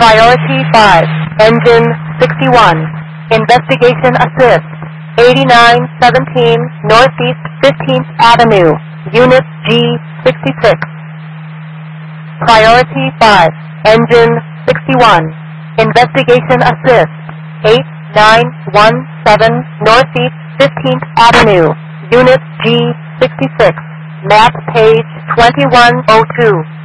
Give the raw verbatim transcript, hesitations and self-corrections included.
Priority five, Engine sixty-one, Investigation Assist, eighty-nine seventeen Northeast fifteenth Avenue, Unit G sixty-six. Priority five, Engine sixty-one, Investigation Assist, eight nine one seven Northeast fifteenth Avenue, Unit G sixty-six, map page twenty-one oh two.